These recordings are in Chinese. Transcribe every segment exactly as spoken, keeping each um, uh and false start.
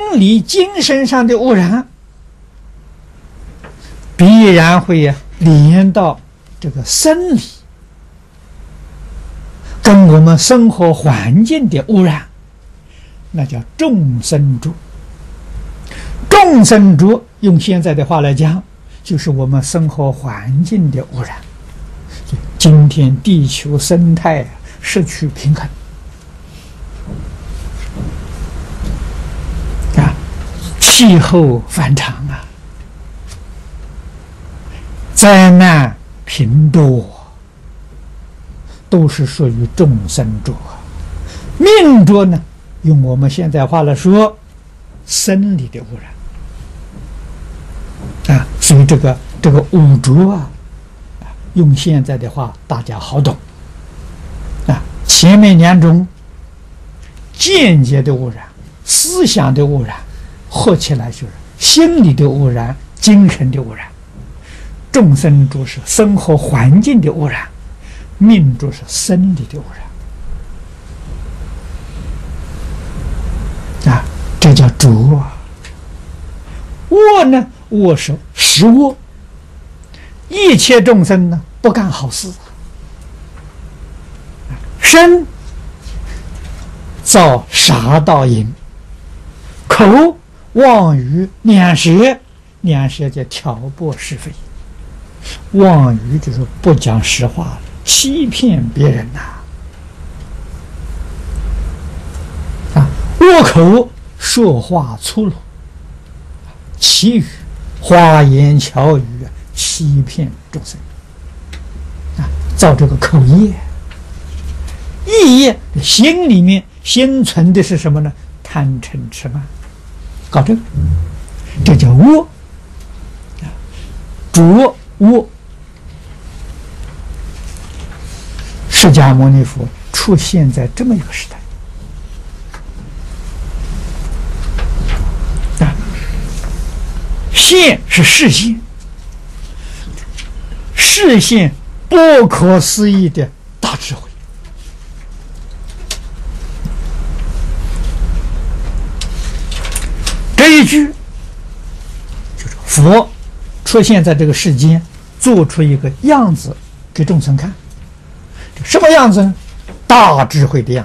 理、精神上的污染，必然会连到这个生理，跟我们生活环境的污染，那叫众生浊。众生浊，用现在的话来讲，就是我们生活环境的污染。今天地球生态失去平衡啊，气候反常啊，灾难频多，都是属于众生浊。命浊呢，用我们现在话来说，生理的污染啊，所以这个这个五浊啊，用现在的话大家好懂啊。前面两种间接的污染、思想的污染，合起来就是心理的污染、精神的污染。众生浊是生活环境的污染，命浊是生理的污染啊，这叫浊啊。恶呢，恶是实恶，一切众生呢不干好事，身造杀盗淫，口妄语两舌，两舌叫挑拨是非，妄语就是不讲实话，欺骗别人呐、啊。啊，恶口说话粗鲁，绮语花言巧语，欺骗众生啊，造这个口业。意业心里面心存的是什么呢？贪嗔痴慢，搞这个，这叫恶啊，浊恶。释迦牟尼佛出现在这么一个时代啊，现是示现，示现不可思议的大智慧。这一句就是佛出现在这个世间，做出一个样子给众生看。什么样子呢？大智慧的样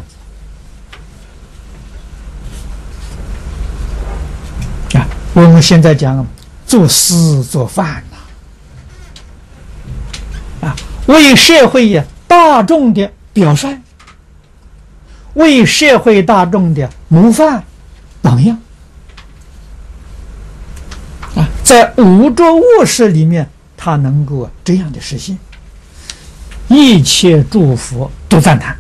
子啊！我们现在讲做事做饭呐、啊，啊，为社会呀大众的表率，为社会大众的模范榜样啊，在五浊恶世里面，他能够这样的实现。一切诸佛都赞叹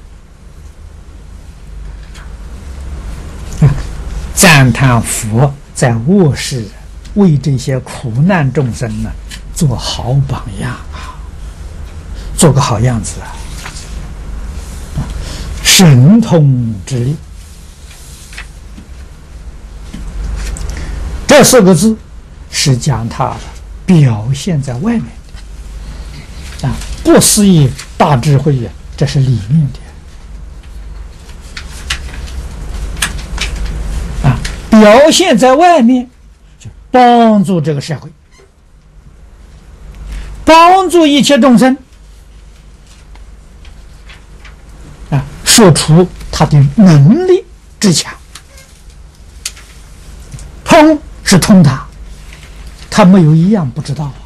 啊，赞叹佛在恶世为这些苦难众生呢做好榜样啊，做个好样子啊，啊神通之力，这四个字是将它表现在外面的啊。不思议大智慧呀，这是里面的啊，表现在外面，就帮助这个社会，帮助一切众生啊，说出他的能力之强。通是通达，他没有一样不知道。